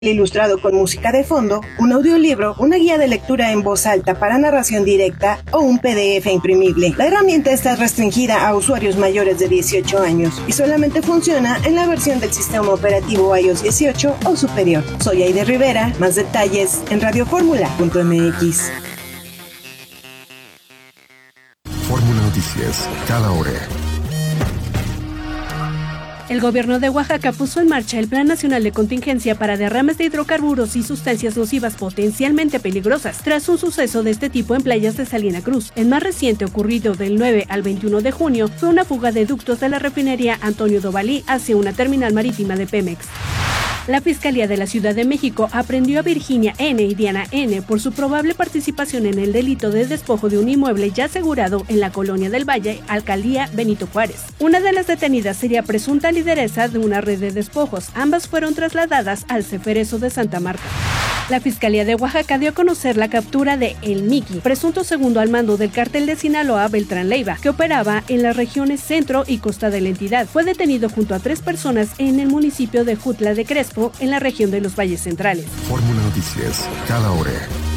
ilustrado con música de fondo, un audiolibro, una guía de lectura en voz alta para narración directa o un PDF imprimible. La herramienta está restringida a usuarios mayores de 18 años y solamente funciona en la versión del sistema operativo iOS 18 o superior. Soy Aide Rivera, más detalles en radioformula.mx. Fórmula Noticias, cada hora. El gobierno de Oaxaca puso en marcha el Plan Nacional de Contingencia para derrames de hidrocarburos y sustancias nocivas potencialmente peligrosas, tras un suceso de este tipo en playas de Salina Cruz. El más reciente, ocurrido del 9 al 21 de junio, fue una fuga de ductos de la refinería Antonio Dovalí hacia una terminal marítima de Pemex. La Fiscalía de la Ciudad de México aprehendió a Virginia N. y Diana N. por su probable participación en el delito de despojo de un inmueble ya asegurado en la Colonia del Valle, Alcaldía Benito Juárez. Una de las detenidas sería presunta lideresa de una red de despojos. Ambas fueron trasladadas al Ceferezo de Santa Marta. La Fiscalía de Oaxaca dio a conocer la captura de El Miki, presunto segundo al mando del cártel de Sinaloa Beltrán Leiva, que operaba en las regiones centro y costa de la entidad. Fue detenido junto a 3 personas en el municipio de Jutla de Crespo, en la región de los Valles Centrales. Fórmula Noticias, cada hora.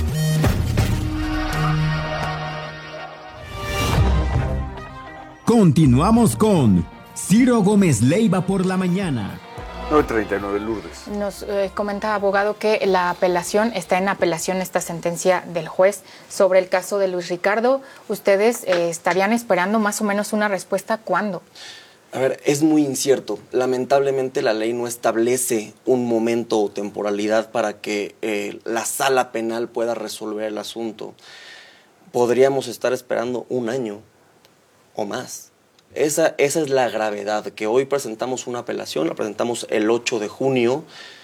Continuamos con Ciro Gómez Leiva por la mañana. 9:39, Lourdes. Nos comenta, abogado, que la apelación, está en apelación esta sentencia del juez sobre el caso de Luis Ricardo. ¿Ustedes estarían esperando más o menos una respuesta cuándo? A ver, es muy incierto. Lamentablemente la ley no establece un momento o temporalidad para que la sala penal pueda resolver el asunto. Podríamos estar esperando un año o más. Esa es la gravedad, que hoy presentamos una apelación, la presentamos el 8 de junio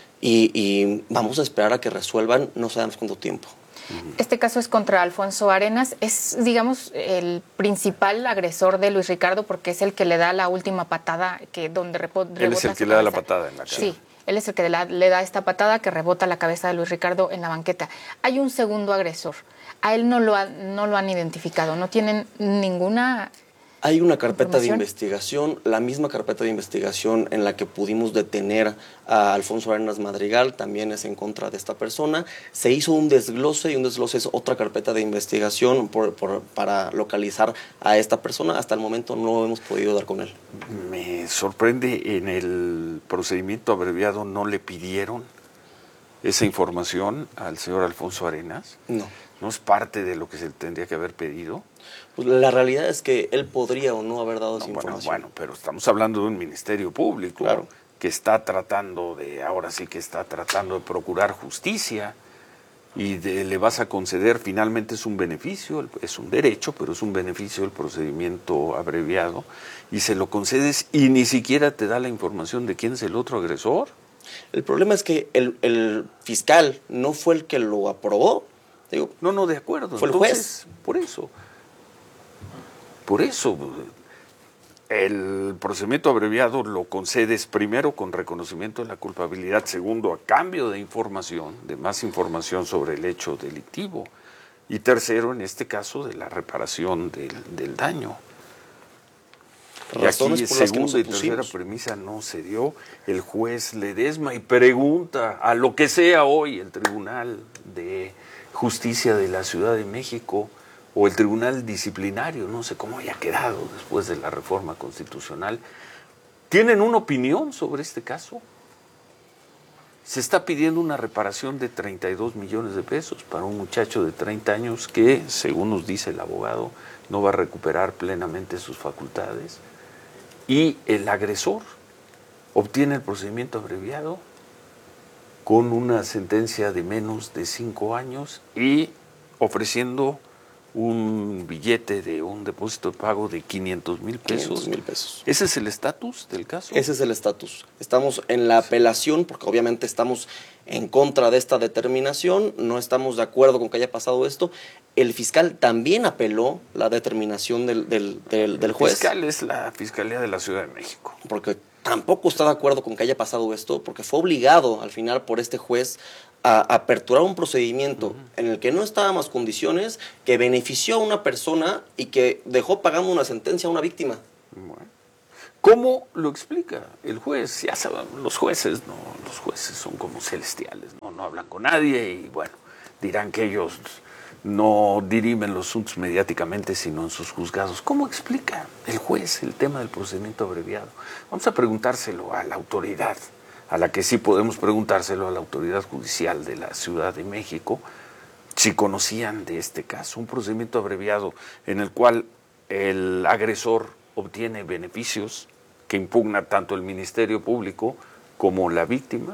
y vamos a esperar a que resuelvan, no sabemos cuánto tiempo. Este caso es contra Alfonso Arenas, es, digamos, el principal agresor de Luis Ricardo porque es el que le da la última patada, donde rebota. Él es el que le da la patada en la cara. Sí, él es el que le da esta patada que rebota la cabeza de Luis Ricardo en la banqueta. Hay un segundo agresor, a él no lo han identificado, no tienen ninguna... Hay una carpeta de investigación, la misma carpeta de investigación en la que pudimos detener a Alfonso Arenas Madrigal, también es en contra de esta persona. Se hizo un desglose, y un desglose es otra carpeta de investigación para localizar a esta persona. Hasta el momento no hemos podido dar con él. Me sorprende, en el procedimiento abreviado no le pidieron esa información al señor Alfonso Arenas. No. ¿No es parte de lo que se le tendría que haber pedido? Pues la realidad es que él podría o no haber dado esa información. Bueno, pero estamos hablando de un ministerio público, claro, que está tratando de procurar justicia y le vas a conceder, finalmente es un beneficio, es un derecho, pero es un beneficio el procedimiento abreviado, y se lo concedes y ni siquiera te da la información de quién es el otro agresor. El problema es que el fiscal no fue el que lo aprobó. Digo, no, de acuerdo. Fue el juez. Por eso, el procedimiento abreviado lo concedes primero con reconocimiento de la culpabilidad, segundo a cambio de información, de más información sobre el hecho delictivo, y tercero, en este caso, de la reparación del daño. Y aquí, segunda y tercera premisa no se dio. El juez Ledesma y pregunta a lo que sea hoy el Tribunal de Justicia de la Ciudad de México o el Tribunal Disciplinario, no sé cómo haya quedado después de la reforma constitucional, ¿tienen una opinión sobre este caso? Se está pidiendo una reparación de 32 millones de pesos para un muchacho de 30 años que, según nos dice el abogado, no va a recuperar plenamente sus facultades, y el agresor obtiene el procedimiento abreviado con una sentencia de menos de 5 años y ofreciendo un billete de un depósito de pago de 500,000 pesos. 500,000 pesos. ¿Ese es el estatus del caso? Ese es el estatus. Estamos en la apelación porque obviamente estamos en contra de esta determinación, no estamos de acuerdo con que haya pasado esto. El fiscal también apeló la determinación del juez. El fiscal es la Fiscalía de la Ciudad de México. Porque tampoco está de acuerdo con que haya pasado esto, porque fue obligado al final por este juez a aperturar un procedimiento en el que no estaban más condiciones, que benefició a una persona y que dejó pagando una sentencia a una víctima. Bueno, ¿Cómo lo explica el juez? Ya saben, los jueces son como celestiales, no hablan con nadie y bueno, dirán que ellos no dirimen los asuntos mediáticamente, sino en sus juzgados. ¿Cómo explica el juez el tema del procedimiento abreviado? Vamos a preguntárselo a la autoridad, a la que sí podemos preguntárselo, a la autoridad judicial de la Ciudad de México, si conocían de este caso, un procedimiento abreviado en el cual el agresor obtiene beneficios que impugna tanto el Ministerio Público como la víctima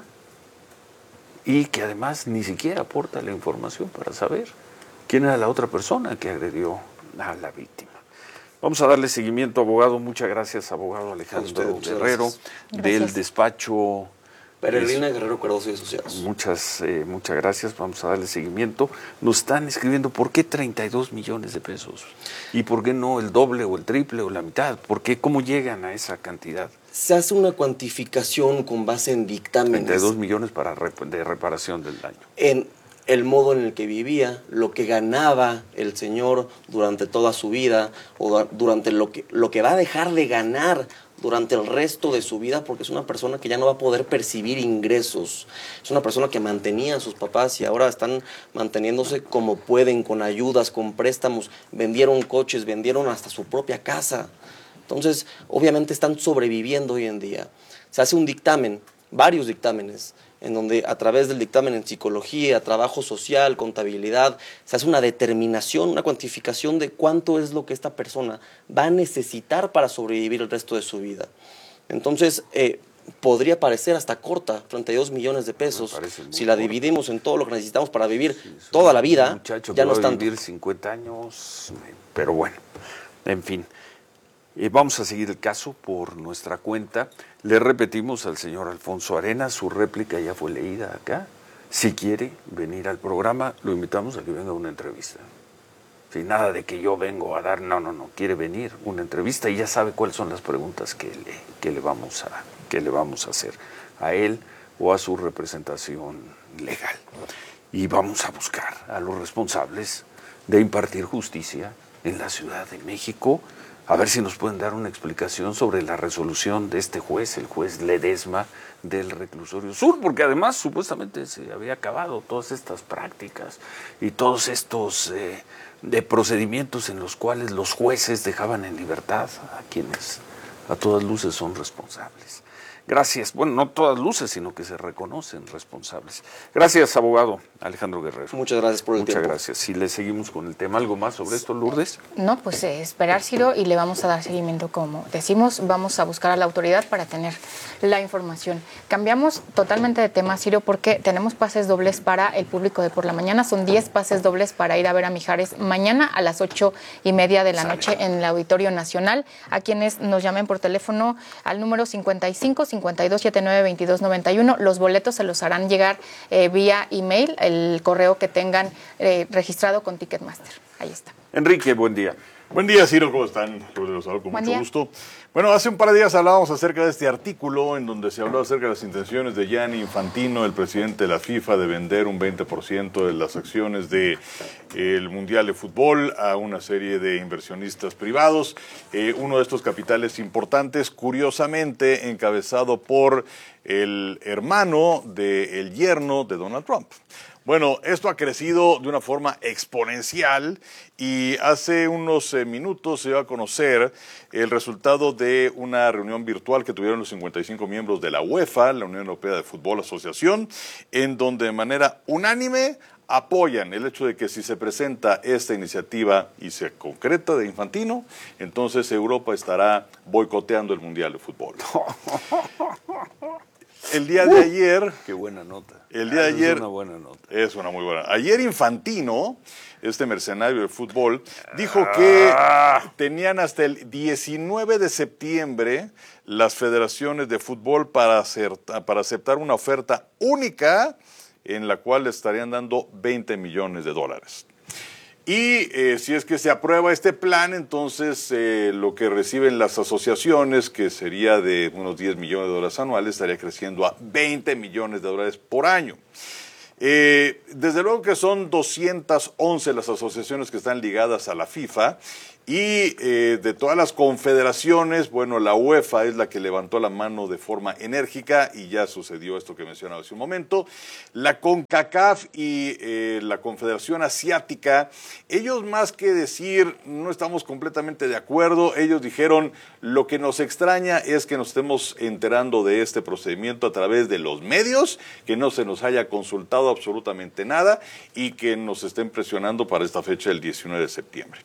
y que además ni siquiera aporta la información para saber quién era la otra persona que agredió a la víctima. Vamos a darle seguimiento, abogado. Muchas gracias, abogado Alejandro Guerrero, del despacho Peregrina Guerrero Cardoso y Asociados. Muchas gracias, vamos a darle seguimiento. Nos están escribiendo, ¿por qué 32 millones de pesos? ¿Y por qué no el doble o el triple o la mitad? ¿Por qué? ¿Cómo llegan a esa cantidad? Se hace una cuantificación con base en dictámenes. 32 millones de reparación del daño. En el modo en el que vivía, lo que ganaba el señor durante toda su vida, o durante lo que va a dejar de ganar durante el resto de su vida, porque es una persona que ya no va a poder percibir ingresos. Es una persona que mantenía a sus papás y ahora están manteniéndose como pueden, con ayudas, con préstamos, vendieron coches, vendieron hasta su propia casa. Entonces, obviamente están sobreviviendo hoy en día. Se hace un dictamen, varios dictámenes, en donde a través del dictamen en psicología, trabajo social, contabilidad, se hace una determinación, una cuantificación de cuánto es lo que esta persona va a necesitar para sobrevivir el resto de su vida. Entonces, podría parecer hasta corta, 32 millones de pesos, si la dividimos en todo lo que necesitamos para vivir toda la vida, muchacho ya no va a están... vivir 50 años, pero bueno, en fin. Vamos a seguir el caso por nuestra cuenta. Le repetimos al señor Alfonso Arenas, su réplica ya fue leída acá. Si quiere venir al programa, lo invitamos a que venga a una entrevista. Sin nada de que yo vengo a dar, no, quiere venir una entrevista y ya sabe cuáles son las preguntas que le vamos a hacer a él o a su representación legal. Y vamos a buscar a los responsables de impartir justicia en la Ciudad de México, a ver si nos pueden dar una explicación sobre la resolución de este juez, el juez Ledesma del Reclusorio Sur, porque además supuestamente se había acabado todas estas prácticas y todos estos de procedimientos en los cuales los jueces dejaban en libertad a quienes a todas luces son responsables. Gracias. Bueno, no todas luces, sino que se reconocen responsables. Gracias, abogado Alejandro Guerrero. Muchas gracias por el tiempo. Muchas gracias. Si le seguimos con el tema, ¿algo más sobre esto, Lourdes? No, pues esperar, Ciro, y le vamos a dar seguimiento, como decimos, vamos a buscar a la autoridad para tener la información. Cambiamos totalmente de tema, Ciro, porque tenemos pases dobles para el público de por la mañana. Son 10 pases dobles para ir a ver a Mijares mañana a las 8:30 de la noche en el Auditorio Nacional. A quienes nos llamen por teléfono al número 55-5279-2291. Los boletos se los harán llegar vía email, el correo que tengan registrado con Ticketmaster. Ahí está. Enrique, buen día. Buen día, Ciro, ¿cómo están? Los saludo con mucho gusto. Bueno, hace un par de días hablábamos acerca de este artículo en donde se habló acerca de las intenciones de Gianni Infantino, el presidente de la FIFA, de vender un 20% de las acciones del Mundial de Fútbol a una serie de inversionistas privados. Uno de estos capitales importantes, curiosamente, encabezado por el hermano del yerno de Donald Trump. Bueno, esto ha crecido de una forma exponencial y hace unos minutos se dio a conocer el resultado de una reunión virtual que tuvieron los 55 miembros de la UEFA, la Unión Europea de Fútbol Asociación, en donde de manera unánime apoyan el hecho de que si se presenta esta iniciativa y se concreta de Infantino, entonces Europa estará boicoteando el Mundial de Fútbol. El día de ayer... Qué buena nota. El día de ayer... Es una buena nota. Es una muy buena. Ayer Infantino, este mercenario del fútbol, dijo que tenían hasta el 19 de septiembre las federaciones de fútbol para aceptar una oferta única en la cual le estarían dando $20 millones. Y si es que se aprueba este plan, entonces lo que reciben las asociaciones, que sería de unos $10 millones anuales, estaría creciendo a $20 millones por año. Desde luego que son 211 las asociaciones que están ligadas a la FIFA Y de todas las confederaciones, bueno, la UEFA es la que levantó la mano de forma enérgica y ya sucedió esto que mencionaba hace un momento. La CONCACAF y la Confederación Asiática, ellos más que decir no estamos completamente de acuerdo, ellos dijeron lo que nos extraña es que nos estemos enterando de este procedimiento a través de los medios, que no se nos haya consultado absolutamente nada y que nos estén presionando para esta fecha del 19 de septiembre.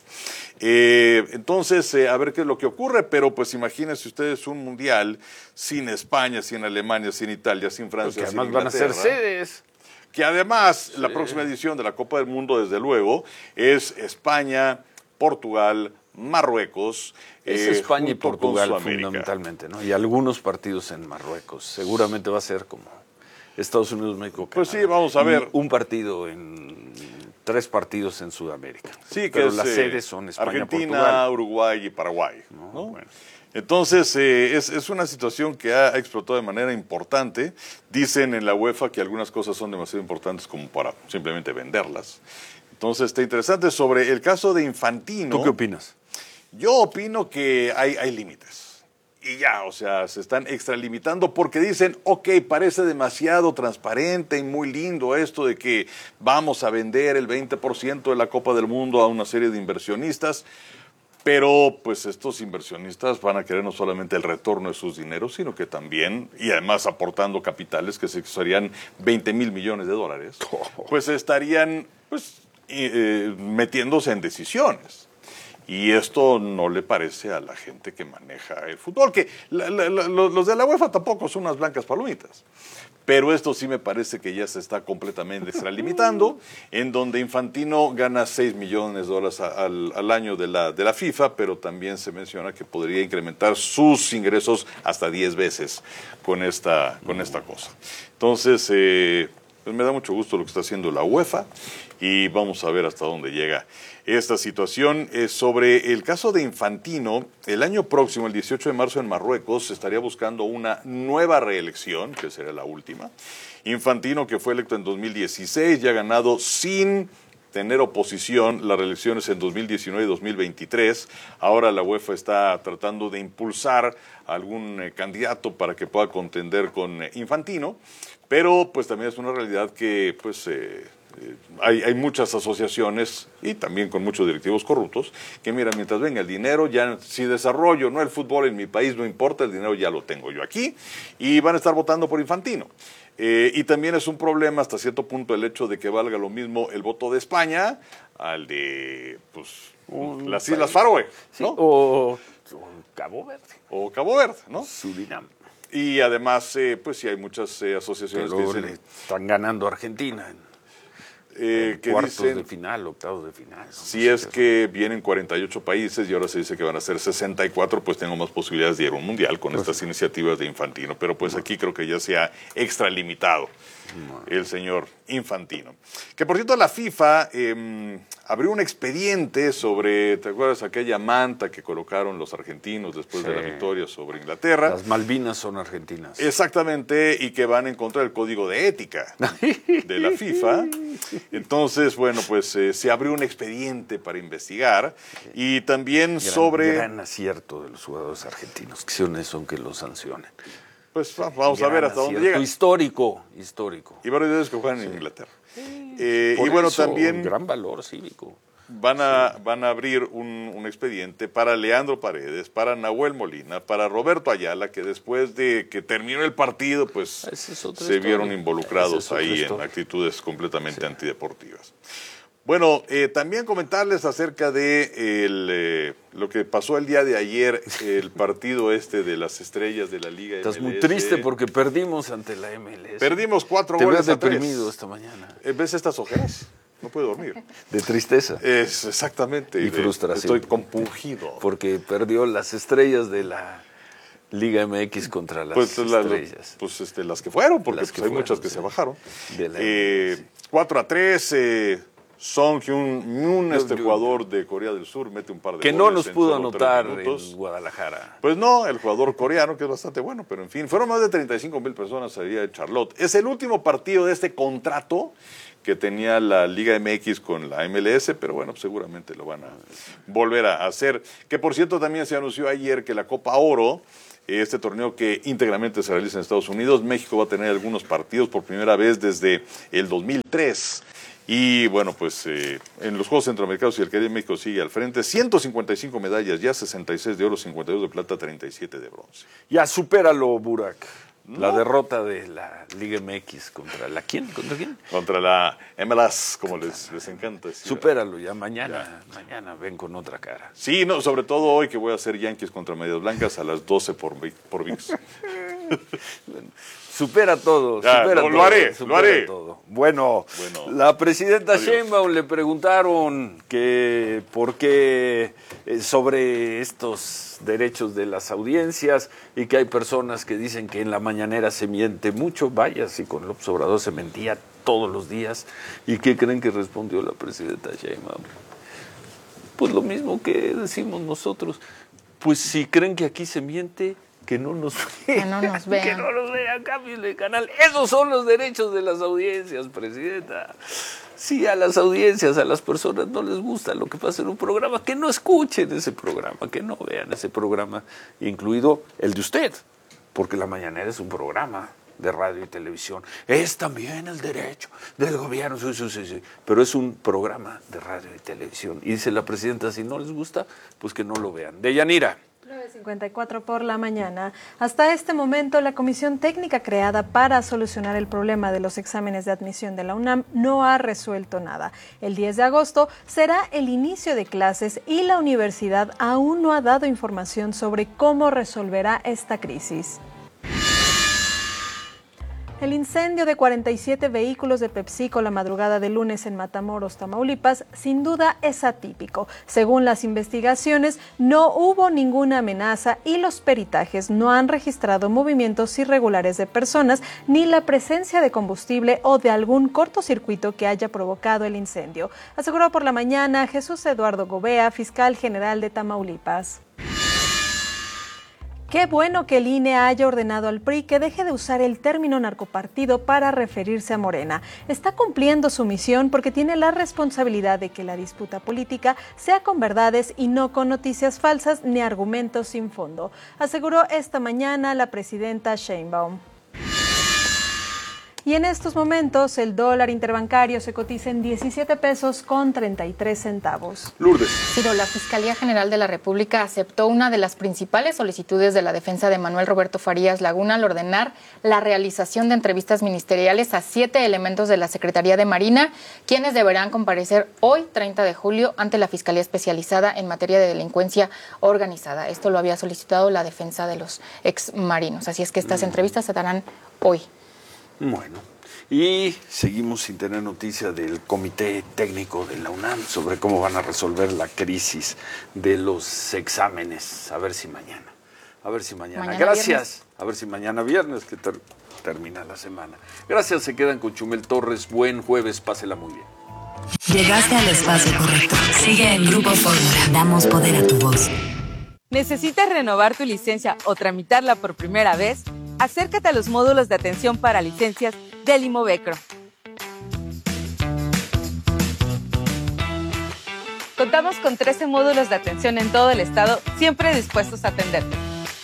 Entonces, a ver qué es lo que ocurre, pero pues imagínense ustedes un mundial sin España, sin Alemania, sin Italia, sin Francia, sin además van a ser sedes. Que además la próxima edición de la Copa del Mundo, desde luego, es España, Portugal, Marruecos. Es España y Portugal fundamentalmente, ¿no? Y algunos partidos en Marruecos. Seguramente va a ser como Estados Unidos, México, Canadá. Pues sí, vamos a ver. Un partido en 3 partidos en Sudamérica. Sí, pero que las sedes son España, Argentina, Portugal, Uruguay y Paraguay. ¿no? Bueno. Entonces, es una situación que ha explotado de manera importante. Dicen en la UEFA que algunas cosas son demasiado importantes como para simplemente venderlas. Entonces, está interesante. Sobre el caso de Infantino. ¿Tú qué opinas? Yo opino que hay límites. Y ya, o sea, se están extralimitando porque dicen, ok, parece demasiado transparente y muy lindo esto de que vamos a vender el 20% de la Copa del Mundo a una serie de inversionistas, pero pues estos inversionistas van a querer no solamente el retorno de sus dineros, sino que también, y además aportando capitales que serían 20,000 millones de dólares, pues estarían pues metiéndose en decisiones. Y esto no le parece a la gente que maneja el fútbol, que los de la UEFA tampoco son unas blancas palomitas. Pero esto sí me parece que ya se está completamente extralimitando, en donde Infantino gana 6 millones de dólares al año de la FIFA, pero también se menciona que podría incrementar sus ingresos hasta 10 veces con esta cosa. Entonces, pues me da mucho gusto lo que está haciendo la UEFA y vamos a ver hasta dónde llega esta situación. Sobre el caso de Infantino, el año próximo, el 18 de marzo en Marruecos, se estaría buscando una nueva reelección, que será la última. Infantino, que fue electo en 2016, ya ha ganado sin tener oposición las reelecciones en 2019 y 2023. Ahora la UEFA está tratando de impulsar a algún candidato para que pueda contender con Infantino, pero pues también es una realidad que pues hay muchas asociaciones y también con muchos directivos corruptos que mira, mientras venga el dinero, ya si desarrollo no el fútbol en mi país, no importa, el dinero ya lo tengo yo aquí y van a estar votando por Infantino. Y también es un problema hasta cierto punto el hecho de que valga lo mismo el voto de España al de pues, las Islas Faroe, ¿no? Sí, o Cabo Verde. O Cabo Verde, ¿no? Surinam. Y además, pues sí hay muchas asociaciones que dicen... están ganando Argentina en que cuartos dicen, de final, octavos de final. ¿no? Si es que vienen 48 países y ahora se dice que van a ser 64, pues tengo más posibilidades de ir a un mundial con estas iniciativas de Infantino. Pero pues aquí creo que ya se ha extralimitado el señor Infantino. Que por cierto la FIFA abrió un expediente sobre, ¿te acuerdas aquella manta que colocaron los argentinos después de la victoria sobre Inglaterra? Las Malvinas son argentinas. Exactamente, y que van en contra del código de ética de la FIFA. Entonces, bueno, pues se abrió un expediente para investigar y también sobre... Gran acierto de los jugadores argentinos, que son eso, que los sancionen. Pues vamos a ver hasta dónde llega. Histórico. Y varios de ellos que juegan en Inglaterra. Y bueno, eso, también... gran valor cívico. Van a abrir un expediente para Leandro Paredes, para Nahuel Molina, para Roberto Ayala, que después de que terminó el partido, pues se vieron involucrados ahí en actitudes completamente antideportivas. Bueno, también comentarles acerca de lo que pasó el día de ayer, el partido de las estrellas de la Liga MLS. Estás muy triste porque perdimos ante la MLS. Perdimos 4 goles a 3. Te ves deprimido esta mañana. ¿Ves estas ojeras? No puedo dormir. De tristeza. Es exactamente. Y frustración. Estoy compungido. Porque perdió las estrellas de la Liga MX contra las estrellas. Las que fueron, porque hay muchas que se bajaron. 4-3, Song Hyun-min, jugador de Corea del Sur, mete un par de goles. Que no nos pudo anotar en Guadalajara. Pues no, el jugador coreano, que es bastante bueno, pero en fin, fueron más de 35,000 personas allá en Charlotte. Es el último partido de este contrato que tenía la Liga MX con la MLS, pero bueno, seguramente lo van a volver a hacer. Que por cierto también se anunció ayer que la Copa Oro, este torneo que íntegramente se realiza en Estados Unidos, México va a tener algunos partidos por primera vez desde el 2003. Y bueno, pues en los Juegos Centroamericanos y el Caribe, México sigue al frente. 155 medallas, ya 66 de oro, 52 de plata, 37 de bronce. Ya supéralo, Burak. La derrota de la Liga MX contra la ¿quién? ¿Contra quién? Contra la MLS, como les encanta decir. Supéralo ya, mañana ven con otra cara. Sí, no, sobre todo hoy que voy a hacer Yankees contra Medias Blancas a las 12 por ViX. Bueno, supera todo, ya, lo haré. Todo. Bueno, la presidenta Sheinbaum le preguntaron que por qué sobre estos derechos de las audiencias y que hay personas que dicen que en la mañanera se miente mucho. Vaya, si con López Obrador se mentía todos los días. ¿Y qué creen que respondió la presidenta Sheinbaum? Pues lo mismo que decimos nosotros. Pues si creen que aquí se miente, que no nos vean. Que no nos vean. Que no nos vean, cámbienle de canal. Esos son los derechos de las audiencias, presidenta. Si a las audiencias, a las personas no les gusta lo que pasa en un programa, que no escuchen ese programa, que no vean ese programa, incluido el de usted, porque La Mañanera es un programa de radio y televisión. Es también el derecho del gobierno, sí, pero es un programa de radio y televisión. Y dice la presidenta, si no les gusta, pues que no lo vean. Deyanira. 9:54 por la mañana. Hasta este momento, la comisión técnica creada para solucionar el problema de los exámenes de admisión de la UNAM no ha resuelto nada. El 10 de agosto será el inicio de clases y la universidad aún no ha dado información sobre cómo resolverá esta crisis. El incendio de 47 vehículos de PepsiCo la madrugada de lunes en Matamoros, Tamaulipas, sin duda es atípico. Según las investigaciones, no hubo ninguna amenaza y los peritajes no han registrado movimientos irregulares de personas ni la presencia de combustible o de algún cortocircuito que haya provocado el incendio. Aseguró por la mañana Jesús Eduardo Gobea, fiscal general de Tamaulipas. Qué bueno que el INE haya ordenado al PRI que deje de usar el término narcopartido para referirse a Morena. Está cumpliendo su misión porque tiene la responsabilidad de que la disputa política sea con verdades y no con noticias falsas ni argumentos sin fondo, aseguró esta mañana la presidenta Sheinbaum. Y en estos momentos el dólar interbancario se cotiza en 17 pesos con 33 centavos. Lourdes. Ciro, la Fiscalía General de la República aceptó una de las principales solicitudes de la defensa de Manuel Roberto Farías Laguna al ordenar la realización de entrevistas ministeriales a 7 elementos de la Secretaría de Marina, quienes deberán comparecer hoy, 30 de julio, ante la Fiscalía Especializada en materia de delincuencia organizada. Esto lo había solicitado la defensa de los exmarinos. Así es que estas entrevistas se darán hoy. Bueno, y seguimos sin tener noticia del Comité Técnico de la UNAM sobre cómo van a resolver la crisis de los exámenes. A ver si mañana. Gracias. Viernes. A ver si mañana viernes, que termina la semana. Gracias, se quedan con Chumel Torres. Buen jueves, pásela muy bien. Llegaste al espacio correcto. Sigue en Grupo Fórmula. Damos poder a tu voz. ¿Necesitas renovar tu licencia o tramitarla por primera vez? Acércate a los módulos de atención para licencias del Imovecro. Contamos con 13 módulos de atención en todo el estado, siempre dispuestos a atenderte.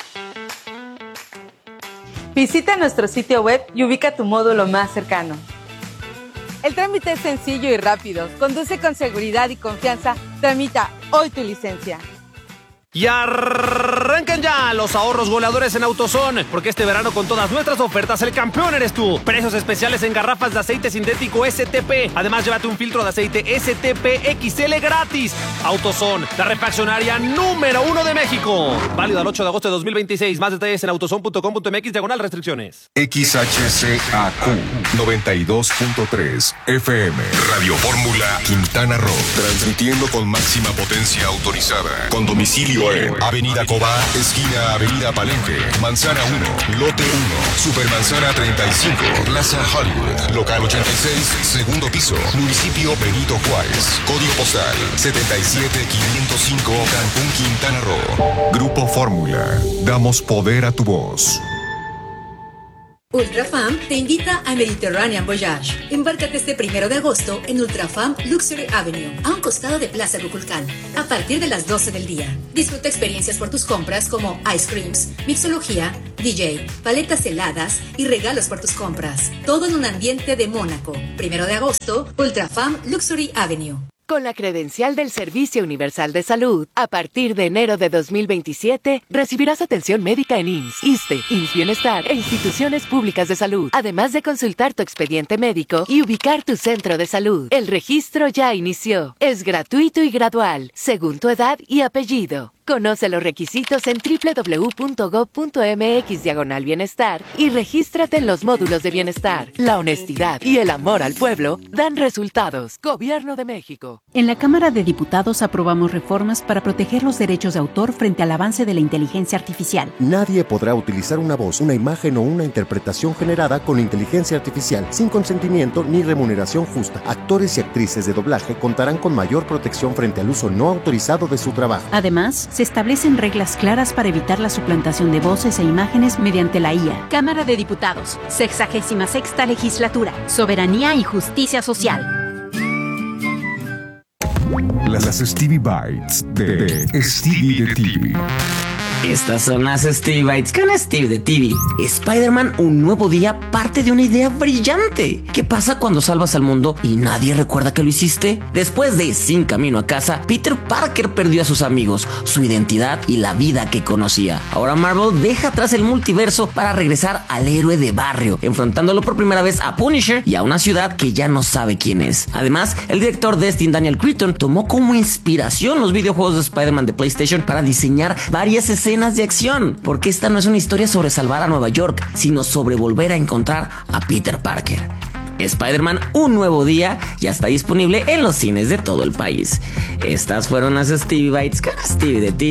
Visita nuestro sitio web y ubica tu módulo más cercano. El trámite es sencillo y rápido. Conduce con seguridad y confianza. Tramita hoy tu licencia. Y arrancan ya los ahorros goleadores en AutoZone, porque este verano con todas nuestras ofertas el campeón eres tú. Precios especiales en garrafas de aceite sintético STP. Además, llévate un filtro de aceite STP XL gratis. AutoZone, la refaccionaria número 1 de México. Válido al 8 de agosto de 2026. Más detalles en autozone.com.mx/restricciones. XHCAQ 92.3 FM Radio Fórmula Quintana Roo. Transmitiendo con máxima potencia autorizada. Con domicilio en Avenida Cobá, esquina Avenida Palenque, Manzana 1, Lote 1, Supermanzana 35, Plaza Hollywood, Local 86, segundo piso, Municipio Benito Juárez, Código postal 77505, Cancún, Quintana Roo. Grupo Fórmula, damos poder a tu voz. Ultrafam te invita a Mediterranean Voyage. Embárcate este 1 de agosto en Ultrafam Luxury Avenue, a un costado de Plaza Ruculcán, a partir de las 12 del día. Disfruta experiencias por tus compras como ice creams, mixología, DJ, paletas heladas y regalos por tus compras. Todo en un ambiente de Mónaco. 1 de agosto, Ultrafam Luxury Avenue. Con la credencial del Servicio Universal de Salud, a partir de enero de 2027, recibirás atención médica en IMSS, ISSSTE, IMSS Bienestar e instituciones públicas de salud, además de consultar tu expediente médico y ubicar tu centro de salud. El registro ya inició. Es gratuito y gradual, según tu edad y apellido. Conoce los requisitos en www.gov.mx/bienestar y regístrate en los módulos de bienestar. La honestidad y el amor al pueblo dan resultados. Gobierno de México. En la Cámara de Diputados aprobamos reformas para proteger los derechos de autor frente al avance de la inteligencia artificial. Nadie podrá utilizar una voz, una imagen o una interpretación generada con inteligencia artificial sin consentimiento ni remuneración justa. Actores y actrices de doblaje contarán con mayor protección frente al uso no autorizado de su trabajo. Además, se establecen reglas claras para evitar la suplantación de voces e imágenes mediante la IA. Cámara de Diputados, 66ª Legislatura, Soberanía y Justicia Social. Las Stevie Bites de Stevie de TV. Estas son las Stevie Bites con Steve de TV. Spider-Man, un nuevo día, parte de una idea brillante. ¿Qué pasa cuando salvas al mundo y nadie recuerda que lo hiciste? Después de Sin Camino a Casa, Peter Parker perdió a sus amigos, su identidad y la vida que conocía. Ahora Marvel deja atrás el multiverso para regresar al héroe de barrio, enfrentándolo por primera vez a Punisher y a una ciudad que ya no sabe quién es. Además, el director Destin Daniel Cretton tomó como inspiración los videojuegos de Spider-Man de PlayStation para diseñar varias escenas de acción, porque esta no es una historia sobre salvar a Nueva York, sino sobre volver a encontrar a Peter Parker. Spider-Man, un nuevo día, ya está disponible en los cines de todo el país. Estas fueron las Stevie Bites con Stevie de TV.